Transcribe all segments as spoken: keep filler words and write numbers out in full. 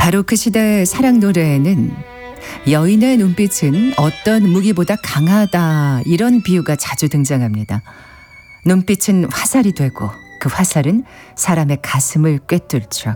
바로 그 시대의 사랑 노래에는 여인의 눈빛은 어떤 무기보다 강하다, 이런 비유가 자주 등장합니다. 눈빛은 화살이 되고 그 화살은 사람의 가슴을 꿰뚫죠.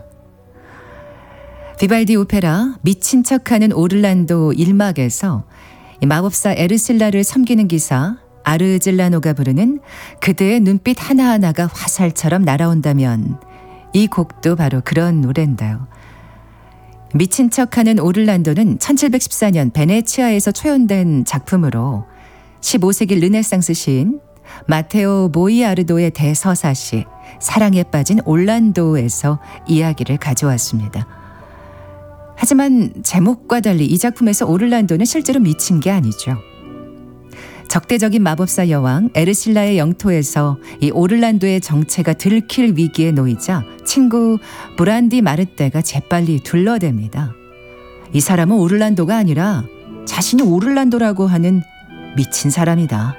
비발디 오페라 미친 척하는 오를란도 일 막에서 마법사 에르실라를 섬기는 기사 아르질라노가 부르는 그대의 눈빛 하나하나가 화살처럼 날아온다면, 이 곡도 바로 그런 노래인데요. 미친 척하는 오를란도는 천칠백십사 년 베네치아에서 초연된 작품으로 십오 세기 르네상스 시인 마테오 모이아르도의 대서사시 사랑에 빠진 올란도에서 이야기를 가져왔습니다. 하지만 제목과 달리 이 작품에서 오를란도는 실제로 미친 게 아니죠. 적대적인 마법사 여왕 에르실라의 영토에서 이 오를란도의 정체가 들킬 위기에 놓이자 친구 브란디 마르떼가 재빨리 둘러댑니다. 이 사람은 오를란도가 아니라 자신이 오를란도라고 하는 미친 사람이다.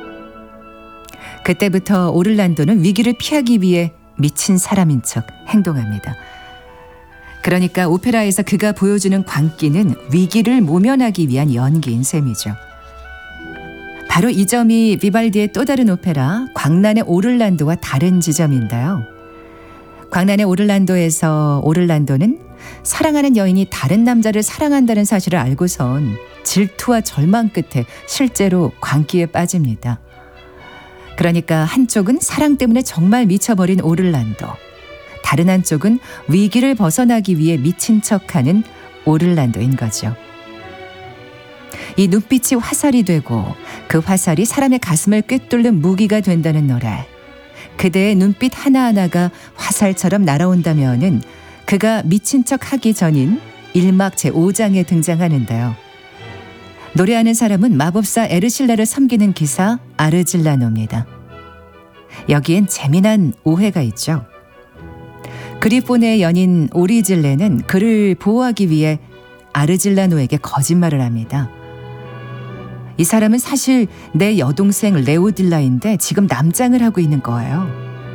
그때부터 오를란도는 위기를 피하기 위해 미친 사람인 척 행동합니다. 그러니까 오페라에서 그가 보여주는 광기는 위기를 모면하기 위한 연기인 셈이죠. 바로 이 점이 비발디의 또 다른 오페라 광란의 오를란도와 다른 지점인데요. 광란의 오를란도에서 오를란도는 사랑하는 여인이 다른 남자를 사랑한다는 사실을 알고선 질투와 절망 끝에 실제로 광기에 빠집니다. 그러니까 한쪽은 사랑 때문에 정말 미쳐버린 오를란도, 다른 한쪽은 위기를 벗어나기 위해 미친 척하는 오를란도인 거죠. 이 눈빛이 화살이 되고 그 화살이 사람의 가슴을 꿰뚫는 무기가 된다는 노래. 그대의 눈빛 하나하나가 화살처럼 날아온다면은 그가 미친 척 하기 전인 일 막 제오 장에 등장하는데요. 노래하는 사람은 마법사 에르실라를 섬기는 기사 아르질라노입니다. 여기엔 재미난 오해가 있죠. 그리폰의 연인 오리질레는 그를 보호하기 위해 아르질라노에게 거짓말을 합니다. 이 사람은 사실 내 여동생 레오딜라인데 지금 남장을 하고 있는 거예요.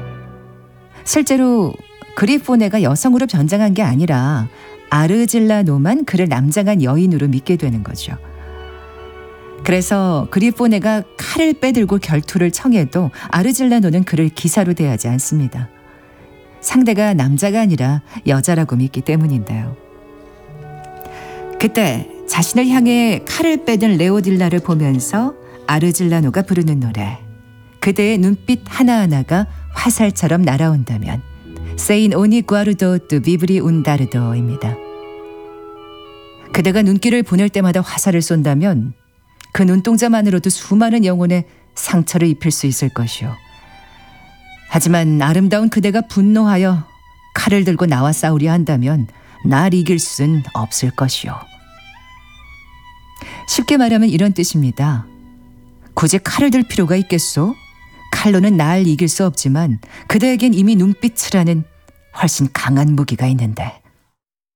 실제로 그리포네가 여성으로 변장한 게 아니라 아르질라노만 그를 남장한 여인으로 믿게 되는 거죠. 그래서 그리포네가 칼을 빼들고 결투를 청해도 아르질라노는 그를 기사로 대하지 않습니다. 상대가 남자가 아니라 여자라고 믿기 때문인데요. 그때 자신을 향해 칼을 빼든 레오딜라를 보면서 아르질라노가 부르는 노래, 그대의 눈빛 하나하나가 화살처럼 날아온다면 세인 오니 구아르도 뚜 비브리 운다르도입니다. 그대가 눈길을 보낼 때마다 화살을 쏜다면 그 눈동자만으로도 수많은 영혼에 상처를 입힐 수 있을 것이오. 하지만 아름다운 그대가 분노하여 칼을 들고 나와 싸우려 한다면 날 이길 수는 없을 것이오. 쉽게 말하면 이런 뜻입니다. 굳이 칼을 들 필요가 있겠소? 칼로는 날 이길 수 없지만 그대에겐 이미 눈빛이라는 훨씬 강한 무기가 있는데.